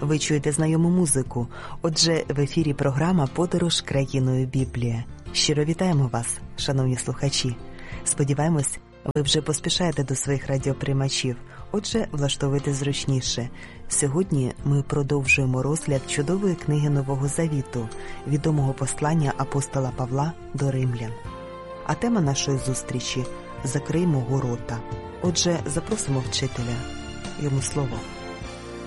Ви чуєте знайому музику. Отже, в ефірі програма «Подорож країною Біблія». Щиро вітаємо вас, шановні слухачі. Сподіваємось, ви вже поспішаєте до своїх радіоприймачів. Отже, влаштовуйте зручніше. Сьогодні ми продовжуємо розгляд чудової книги Нового Завіту, відомого послання апостола Павла до римлян. А тема нашої зустрічі – «Закрий мого рота». Отже, запросимо вчителя. Йому слово.